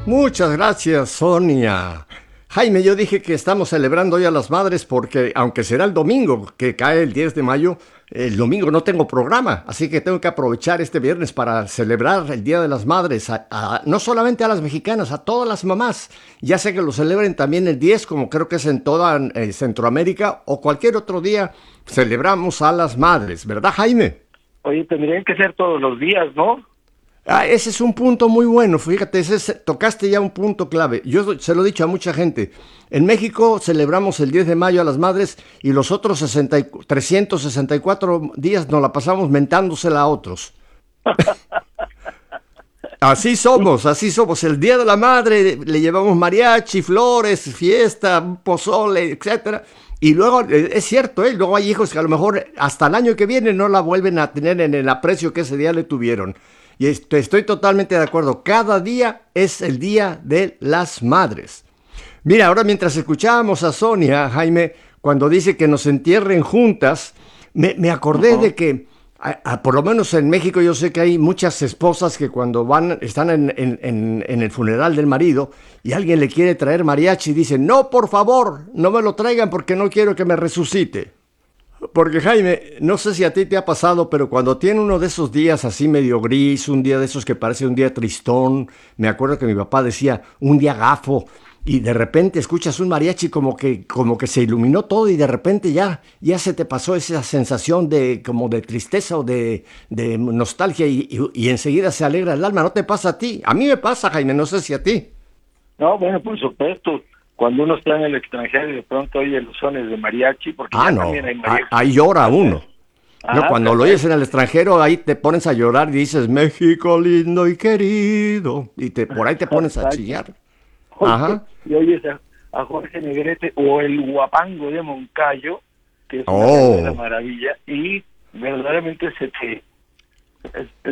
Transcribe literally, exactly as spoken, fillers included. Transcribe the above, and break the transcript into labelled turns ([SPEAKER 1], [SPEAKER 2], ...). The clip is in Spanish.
[SPEAKER 1] Muchas gracias, Sonia. Jaime, yo dije que estamos celebrando hoy a las madres porque, aunque será el domingo, que cae el diez de mayo, el domingo no tengo programa, así que tengo que aprovechar este viernes para celebrar el Día de las Madres, a- a- no solamente a las mexicanas, a todas las mamás. Ya sé que lo celebren también el diez, como creo que es en toda eh, Centroamérica, o cualquier otro día celebramos a las madres, ¿verdad, Jaime?
[SPEAKER 2] Oye, tendrían que ser todos los días, ¿no?
[SPEAKER 1] Ah, ese es un punto muy bueno, fíjate, ese es- tocaste ya un punto clave. Yo se lo he dicho a mucha gente. En México celebramos el diez de mayo a las madres y los otros sesenta y cu- trescientos sesenta y cuatro días nos la pasamos mentándosela a otros. Así somos, así somos. El Día de la Madre le llevamos mariachi, flores, fiesta, pozole, etcétera. Y luego, eh, es cierto, ¿eh? Luego hay hijos que a lo mejor hasta el año que viene no la vuelven a tener en el aprecio que ese día le tuvieron. Y est- estoy totalmente de acuerdo. Cada día es el Día de las Madres. Mira, ahora mientras escuchábamos a Sonia, Jaime, cuando dice que nos entierren juntas, me, me acordé
[SPEAKER 2] Ajá.
[SPEAKER 1] de que, a- a- por lo menos en México, yo sé que hay muchas esposas que cuando van, están en, en- en- en el funeral del marido y alguien le quiere traer mariachi, dicen, no, por favor, no me lo traigan porque no quiero que me resucite. Porque Jaime, no sé si a ti te ha pasado, pero cuando tiene uno de esos días así medio gris, un día de esos que parece un día tristón, me acuerdo que mi papá decía un día gafo, y de repente escuchas un mariachi como que, como que se iluminó todo y de repente ya, ya se te pasó esa sensación de como de tristeza o de, de nostalgia y, y- y enseguida se alegra el alma. ¿No te pasa a ti? A mí me pasa, Jaime, no sé si a ti.
[SPEAKER 2] No, bueno, por supuesto, cuando uno está en el extranjero y de pronto oye los sones de mariachi, porque
[SPEAKER 1] Ah,
[SPEAKER 2] ya
[SPEAKER 1] no,
[SPEAKER 2] también hay
[SPEAKER 1] ah-
[SPEAKER 2] mariachi.
[SPEAKER 1] ahí llora uno. No,
[SPEAKER 2] Ajá,
[SPEAKER 1] cuando lo oyes
[SPEAKER 2] caray.
[SPEAKER 1] en el extranjero, ahí te pones a llorar y dices, México lindo y querido. Y te, por ahí te pones a
[SPEAKER 2] Exacto.
[SPEAKER 1] chillar.
[SPEAKER 2] Oye,
[SPEAKER 1] Ajá.
[SPEAKER 2] y oyes a, a Jorge Negrete o el Guapango de Moncayo, que es una verdadera
[SPEAKER 1] Oh.
[SPEAKER 2] maravilla, y verdaderamente se te,